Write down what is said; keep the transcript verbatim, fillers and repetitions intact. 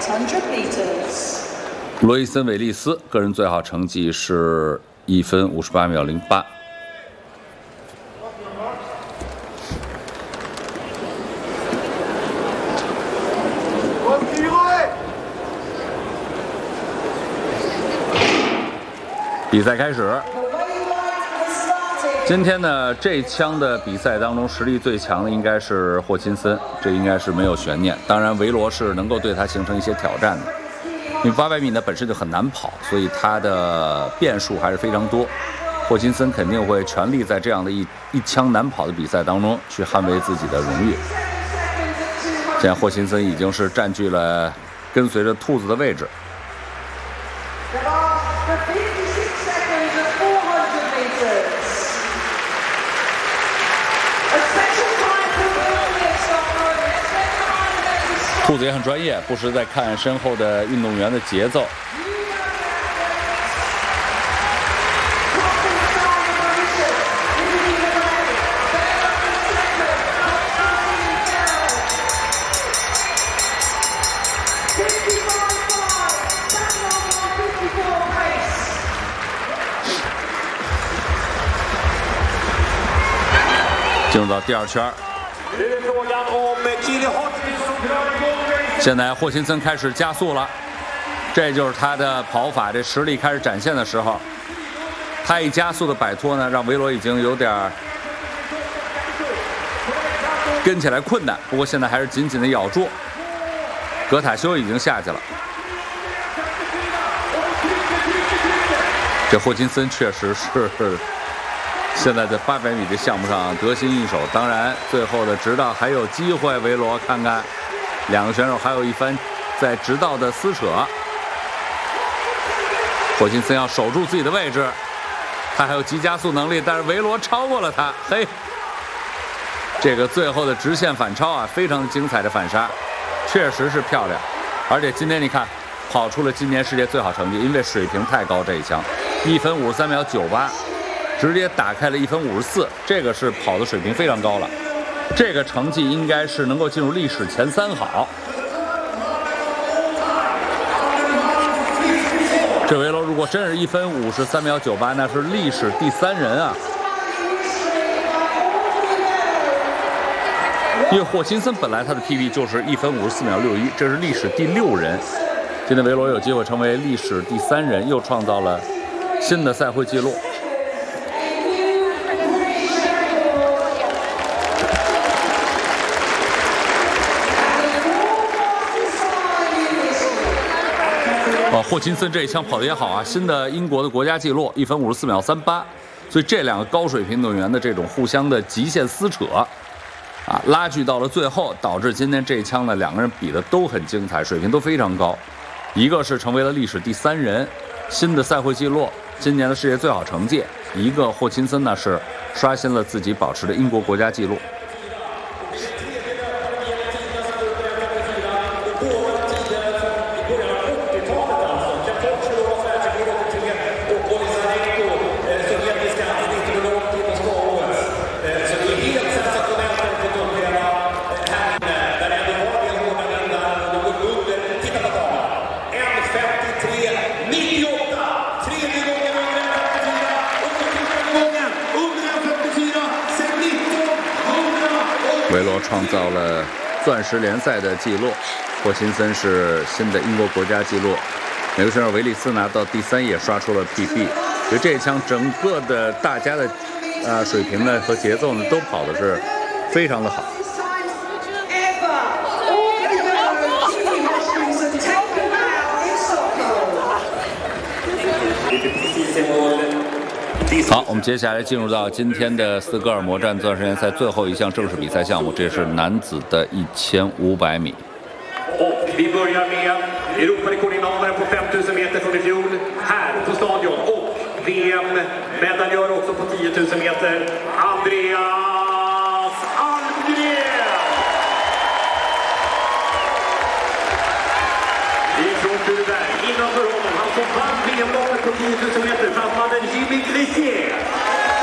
hundred meters。 罗伊森·韦利斯个人最好成绩是一分五十八秒零八。比赛开始。今天呢，这枪的比赛当中，实力最强的应该是霍钦森，这应该是没有悬念。当然，维罗是能够对他形成一些挑战的，因为八百米呢本身就很难跑，所以他的变数还是非常多。霍钦森肯定会全力在这样的一一枪难跑的比赛当中去捍卫自己的荣誉。现在霍钦森已经是占据了跟随着兔子的位置。兔子也很专业，不时在看身后的运动员的节奏。进入到第二圈。现在霍钦森开始加速了，这就是他的跑法，这实力开始展现的时候。他一加速的摆脱呢，让维罗已经有点跟起来困难，不过现在还是紧紧的咬住。格塔修已经下去了。这霍钦森确实是现在在八百米的项目上得心应手，当然最后的直道还有机会，维罗看看两个选手还有一番在直道的撕扯。霍钦森要守住自己的位置，他还有急加速能力，但是维罗超过了他。嘿，这个最后的直线反超啊，非常精彩的反杀，确实是漂亮。而且今天你看，跑出了今年世界最好成绩，因为水平太高，这一枪一分五十三秒九八。直接打开了一分五十四，这个是跑的水平非常高了，这个成绩应该是能够进入历史前三好。这维罗如果真是一分五十三秒九八，那是历史第三人啊！因为霍钦森本来他的 P B 就是一分五十四秒六一，这是历史第六人。今天维罗有机会成为历史第三人，又创造了新的赛会纪录。霍钦森这一枪跑得也好啊，新的英国的国家纪录一分五十四秒三八，所以这两个高水平运动员的这种互相的极限撕扯，啊，拉锯到了最后，导致今天这一枪呢，两个人比的都很精彩，水平都非常高。一个是成为了历史第三人，新的赛会纪录，今年的世界最好成绩；一个霍钦森呢是刷新了自己保持的英国国家纪录。维罗创造了钻石联赛的纪录，霍钦森是新的英国国家纪录。美国选手维利斯拿到第三，也刷出了 P B。所以这一枪整个的大家的呃水平呢和节奏呢都跑的是非常的好。好，我们接下来进入到今天的斯德哥尔摩站钻石联赛最后一项正式比赛项目，这是男子的一千五百米。 Och vi börjar med Europarekordinnehavaren på fem tusen meter från i fjol här på stadion och V M-medaljör också på tio tusen meter, Andreas Almgren! Ifrån Tureberg, innanför honom, han som vann V M-loppet på tio tusen meter, fransmannen Jimmy Glissier.